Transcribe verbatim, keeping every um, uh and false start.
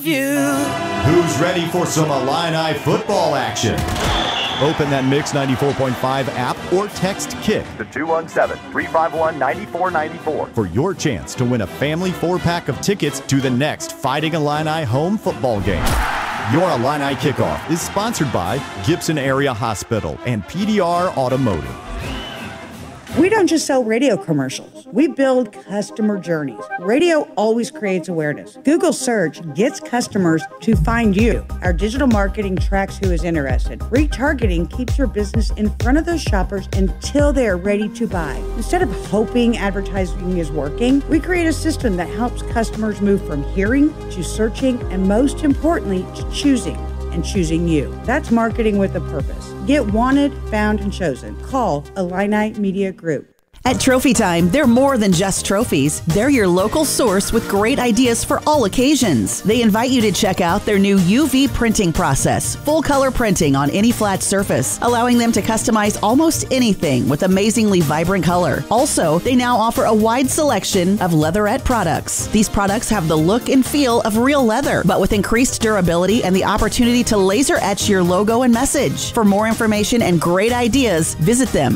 You. Who's ready for some Illini football action? Open that Mix ninety-four point five app or text KICK to two one seven, three five one, nine four nine four for your chance to win a family four-pack of tickets to the next Fighting Illini home football game. Your Illini Kickoff is sponsored by Gibson Area Hospital and P D R Automotive. We don't just sell radio commercials. We build customer journeys. Radio always creates awareness. Google search gets customers to find you. Our digital marketing tracks who is interested. Retargeting keeps your business in front of those shoppers until they are ready to buy. Instead of hoping advertising is working, we create a system that helps customers move from hearing to searching and, most importantly, to choosing. And choosing you. That's marketing with a purpose. Get wanted, found, and chosen. Call Illini Media Group. At Trophy Time, they're more than just trophies. They're your local source with great ideas for all occasions. They invite you to check out their new U V printing process, full color printing on any flat surface, allowing them to customize almost anything with amazingly vibrant color. Also, they now offer a wide selection of leatherette products. These products have the look and feel of real leather, but with increased durability and the opportunity to laser etch your logo and message. For more information and great ideas, visit them